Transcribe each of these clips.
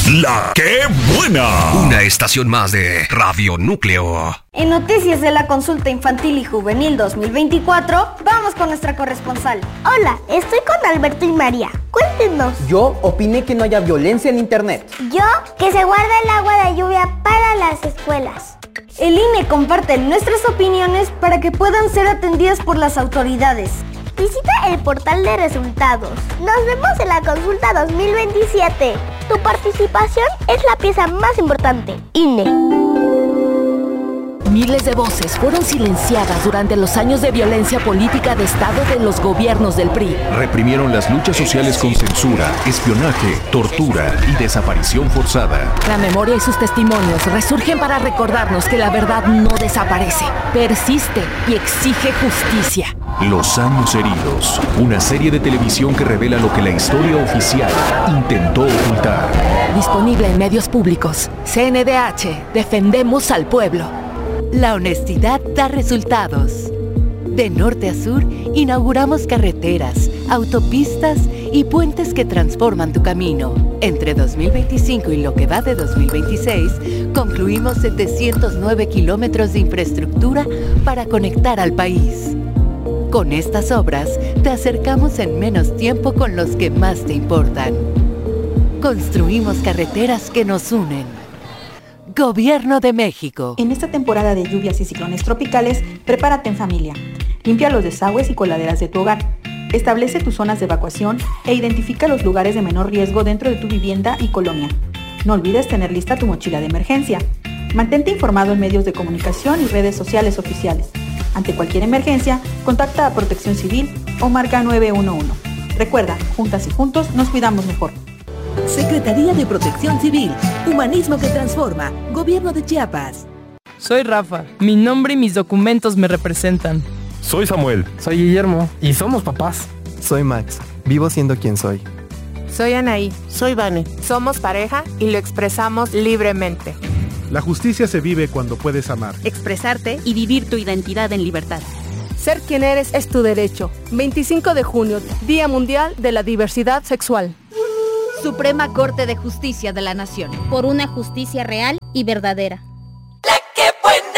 La que buena. Una estación más de Radio Núcleo. En noticias de la consulta infantil y juvenil 2024, vamos con nuestra corresponsal. Hola, estoy con Alberto y María. Cuéntenos. Yo opiné que no haya violencia en internet. Yo, que se guarda el agua de lluvia para las escuelas. El INE comparte nuestras opiniones para que puedan ser atendidas por las autoridades. Visita el portal de resultados. Nos vemos en la consulta 2027. Tu participación es la pieza más importante. INE. Miles de voces fueron silenciadas durante los años de violencia política de Estado de los gobiernos del PRI. Reprimieron las luchas sociales con censura, espionaje, tortura y desaparición forzada. La memoria y sus testimonios resurgen para recordarnos que la verdad no desaparece, persiste y exige justicia. Los años heridos, una serie de televisión que revela lo que la historia oficial intentó ocultar. Disponible en medios públicos. CNDH, defendemos al pueblo. La honestidad da resultados. De norte a sur, inauguramos carreteras, autopistas y puentes que transforman tu camino. Entre 2025 y lo que va de 2026, concluimos 709 kilómetros de infraestructura para conectar al país. Con estas obras, te acercamos en menos tiempo con los que más te importan. Construimos carreteras que nos unen. Gobierno de México. En esta temporada de lluvias y ciclones tropicales, prepárate en familia. Limpia los desagües y coladeras de tu hogar. Establece tus zonas de evacuación e identifica los lugares de menor riesgo dentro de tu vivienda y colonia. No olvides tener lista tu mochila de emergencia. Mantente informado en medios de comunicación y redes sociales oficiales. Ante cualquier emergencia, contacta a Protección Civil o marca 911. Recuerda, juntas y juntos nos cuidamos mejor. Secretaría de Protección Civil, Humanismo que Transforma, Gobierno de Chiapas. Soy Rafa, mi nombre y mis documentos me representan. Soy Samuel. Soy Guillermo y somos papás. Soy Max, vivo siendo quien soy. Soy Anaí. Soy Vane. Somos pareja y lo expresamos libremente. La justicia se vive cuando puedes amar, expresarte y vivir tu identidad en libertad. Ser quien eres es tu derecho. 25 de junio, Día Mundial de la Diversidad Sexual. Suprema Corte de Justicia de la Nación. Por una justicia real y verdadera. ¡La que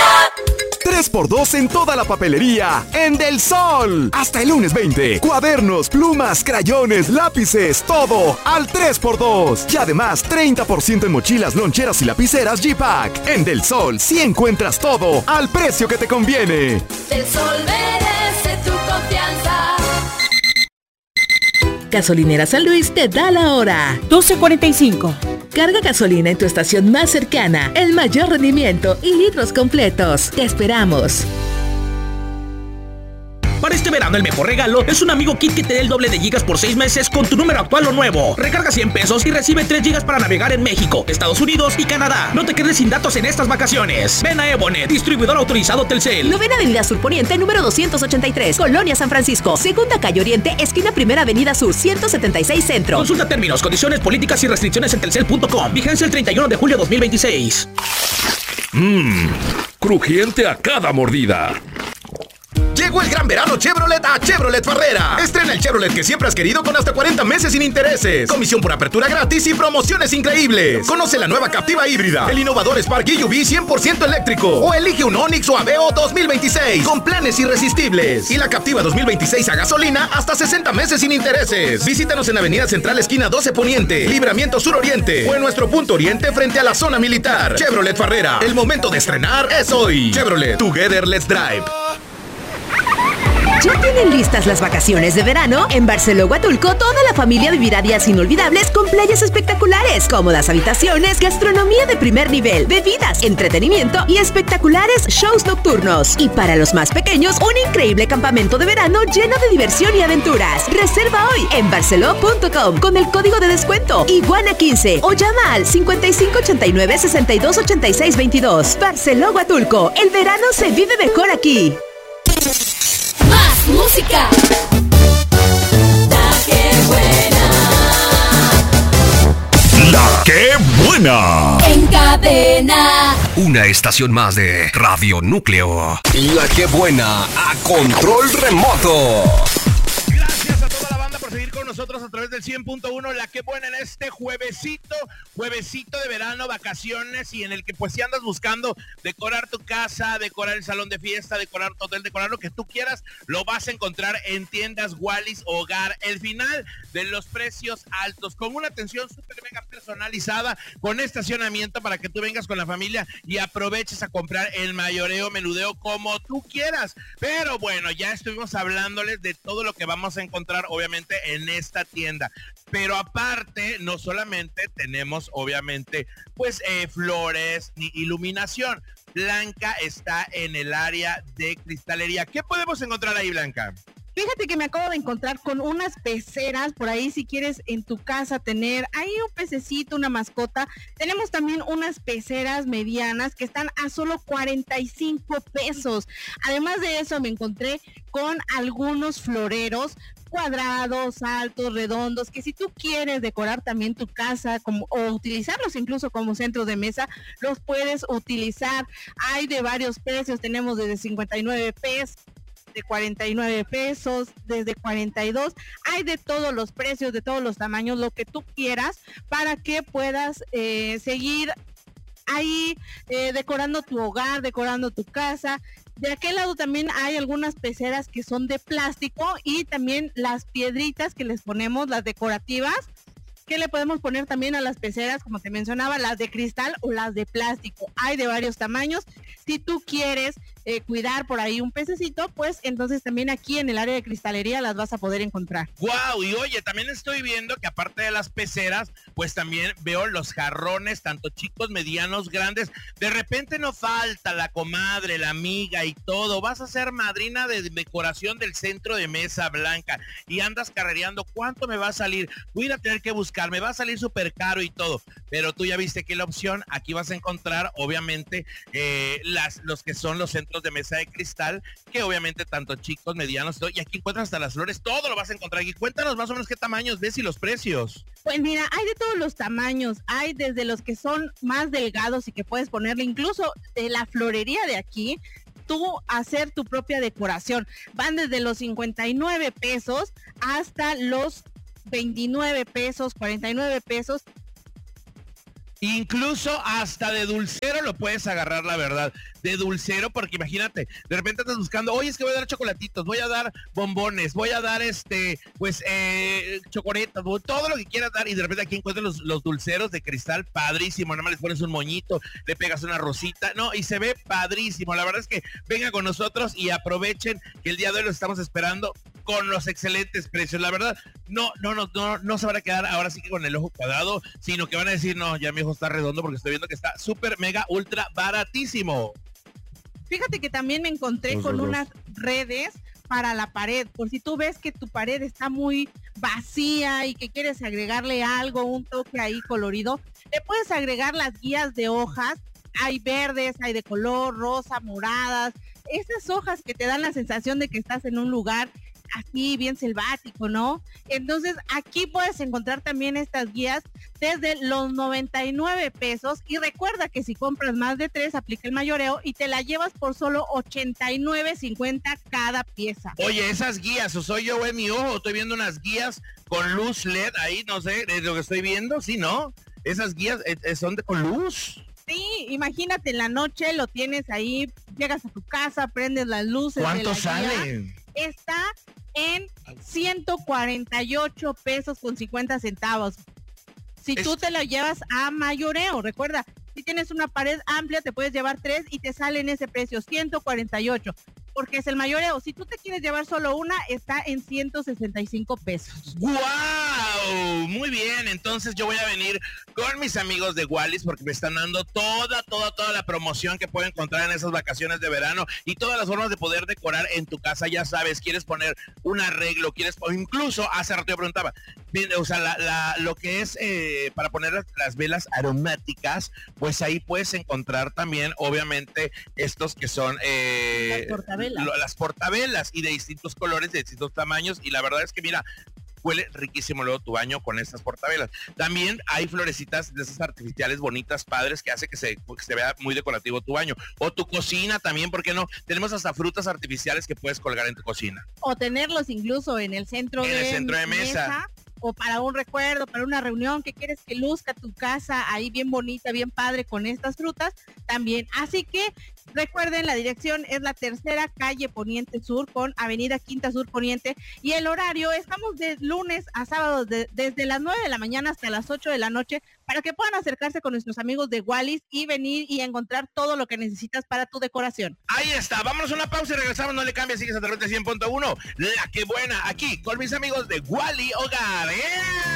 buena! 3x2 en toda la papelería en Del Sol. Hasta el lunes 20. Cuadernos, plumas, crayones, lápices, todo al 3x2. Y además 30% en mochilas, loncheras y lapiceras G-Pack. En Del Sol sí encuentras todo al precio que te conviene. Del Sol merece tu confianza. Gasolinera San Luis te da la hora. 12:45. Carga gasolina en tu estación más cercana. El mayor rendimiento y litros completos. Te esperamos. Para este verano el mejor regalo es un Amigo Kit que te dé el doble de gigas por 6 meses con tu número actual o nuevo. Recarga 100 pesos y recibe 3 gigas para navegar en México, Estados Unidos y Canadá. No te quedes sin datos en estas vacaciones. Ven a Ebonet, distribuidor autorizado Telcel. 9ª Avenida Sur Poniente, número 283, Colonia San Francisco. 2ª Calle Oriente, esquina 1ª Avenida Sur, 176 Centro. Consulta términos, condiciones, políticas y restricciones en telcel.com. Vigencia el 31 de julio 2026. Crujiente a cada mordida. Llegó el gran verano Chevrolet a Chevrolet Farrera. Estrena el Chevrolet que siempre has querido con hasta 40 meses sin intereses, comisión por apertura gratis y promociones increíbles. Conoce la nueva Captiva híbrida, el innovador Spark EUV 100% eléctrico o elige un Onix o Aveo 2026 con planes irresistibles. Y la Captiva 2026 a gasolina hasta 60 meses sin intereses. Visítanos en Avenida Central esquina 12 Poniente, Libramiento Sur Oriente o en nuestro punto oriente frente a la zona militar. Chevrolet Farrera, el momento de estrenar es hoy. Chevrolet, Together Let's Drive. ¿Ya tienen listas las vacaciones de verano? En Barceló Huatulco, toda la familia vivirá días inolvidables con playas espectaculares, cómodas habitaciones, gastronomía de primer nivel, bebidas, entretenimiento y espectaculares shows nocturnos. Y para los más pequeños, un increíble campamento de verano lleno de diversión y aventuras. Reserva hoy en barceló.com con el código de descuento Iguana15 o llama al 5589-628622. Barceló Huatulco, el verano se vive mejor aquí. Más música. La que buena. La que buena. En cadena. Una estación más de Radio Núcleo. La que buena a control remoto. Gracias a toda la banda por seguir con nosotros escuchándonos a través del 100.1, la que buena en este juevesito de verano, vacaciones, y en el que pues si andas buscando decorar tu casa, decorar el salón de fiesta, decorar tu hotel, decorar lo que tú quieras, lo vas a encontrar en tiendas Wallis Hogar. El final de los precios altos, con una atención súper mega personalizada, con estacionamiento para que tú vengas con la familia y aproveches a comprar el mayoreo, menudeo, como tú quieras. Pero bueno, ya estuvimos hablándoles de todo lo que vamos a encontrar obviamente en esta tienda, pero aparte no solamente tenemos obviamente pues flores ni iluminación. Blanca está en el área de cristalería. ¿Qué podemos encontrar ahí, Blanca? Fíjate que me acabo de encontrar con unas peceras por ahí, si quieres en tu casa tener ahí un pececito, una mascota. Tenemos también unas peceras medianas que están a solo 45 pesos. Además de eso me encontré con algunos floreros cuadrados, altos, redondos, que si tú quieres decorar también tu casa o utilizarlos incluso como centro de mesa, los puedes utilizar. Hay de varios precios, tenemos desde 59 pesos, de 49 pesos, desde 42, hay de todos los precios, de todos los tamaños, lo que tú quieras, para que puedas seguir ahí decorando tu hogar, decorando tu casa. De aquel lado también hay algunas peceras que son de plástico y también las piedritas que les ponemos, las decorativas, que le podemos poner también a las peceras, como te mencionaba, las de cristal o las de plástico. Hay de varios tamaños. Si tú quieres cuidar por ahí un pececito, pues entonces también aquí en el área de cristalería las vas a poder encontrar. ¡Guau! Y oye, también estoy viendo que aparte de las peceras, pues también veo los jarrones, tanto chicos, medianos, grandes. De repente no falta la comadre, la amiga y todo. Vas a ser madrina de decoración del centro de mesa, Blanca, y andas carrereando. ¿Cuánto me va a salir? Voy a tener que buscar, me va a salir súper caro y todo. Pero tú ya viste que la opción, aquí vas a encontrar, obviamente, los que son los centros de mesa de cristal, que obviamente tanto chicos, medianos, y aquí encuentras hasta las flores, todo lo vas a encontrar aquí. Cuéntanos más o menos qué tamaños ves y los precios. Pues mira, hay de todos los tamaños, hay desde los que son más delgados y que puedes ponerle incluso de la florería de aquí, tú hacer tu propia decoración. Van desde los 59 pesos hasta los 29 pesos, 49 pesos. Incluso hasta de dulcero lo puedes agarrar, la verdad, de dulcero, porque imagínate, de repente estás buscando, oye, es que voy a dar chocolatitos, voy a dar bombones, voy a dar chocoretas, todo lo que quieras dar, y de repente aquí encuentras los dulceros de cristal, padrísimo, nada más les pones un moñito, le pegas una rosita, no, y se ve padrísimo. La verdad es que vengan con nosotros y aprovechen que el día de hoy los estamos esperando con los excelentes precios. La verdad, no se van a quedar ahora sí que con el ojo cuadrado, sino que van a decir, no, ya mi ojo está redondo porque estoy viendo que está súper, mega, ultra baratísimo. Fíjate que también me encontré con unas redes para la pared, por si tú ves que tu pared está muy vacía y que quieres agregarle algo, un toque ahí colorido, le puedes agregar las guías de hojas. Hay verdes, hay de color rosa, moradas, esas hojas que te dan la sensación de que estás en un lugar aquí bien selvático, ¿no? Entonces aquí puedes encontrar también estas guías desde los 99 pesos, y recuerda que si compras más de 3 aplica el mayoreo y te la llevas por solo 89.50 cada pieza. Oye, esas guías, o soy yo en mi ojo, estoy viendo unas guías con luz LED ahí, no sé, es lo que estoy viendo, ¿sí, no? Esas guías son con luz. Sí, imagínate, en la noche lo tienes ahí, llegas a tu casa, prendes las luces. ¿Cuánto sale? Está en 148 pesos con 50 centavos. Si tú te lo llevas a mayoreo, recuerda, si tienes una pared amplia te puedes llevar 3 y te sale en ese precio, 148, porque es el mayoreo. Si tú te quieres llevar solo una, está en 165 pesos. ¡Guau! Muy bien, entonces yo voy a venir con mis amigos de Wallis porque me están dando toda la promoción que puedo encontrar en esas vacaciones de verano y todas las formas de poder decorar en tu casa. Ya sabes, quieres poner un arreglo, o incluso hace rato yo preguntaba, bien, o sea, lo que es para poner las velas aromáticas, pues ahí puedes encontrar también, obviamente, estos que son las portavelas y de distintos colores, de distintos tamaños, y la verdad es que mira, huele riquísimo luego tu baño con estas portavelas. También hay florecitas de esas artificiales bonitas, padres, que hace que se vea muy decorativo tu baño. O tu cocina también, ¿por qué no? Tenemos hasta frutas artificiales que puedes colgar en tu cocina. O tenerlos incluso en el centro de mesa. o para un recuerdo, para una reunión que quieres que luzca tu casa ahí bien bonita, bien padre con estas frutas, también. Así que recuerden, la dirección es la 3ª calle Poniente Sur con avenida Quinta Sur Poniente, y el horario, estamos de lunes a sábado desde las 9 de la mañana hasta las 8 de la noche, para que puedan acercarse con nuestros amigos de Wallis y venir y encontrar todo lo que necesitas para tu decoración. Ahí está, vámonos a una pausa y regresamos, no le cambies, sigues a través de 100.1, La Que Buena, aquí con mis amigos de Wally Hogar.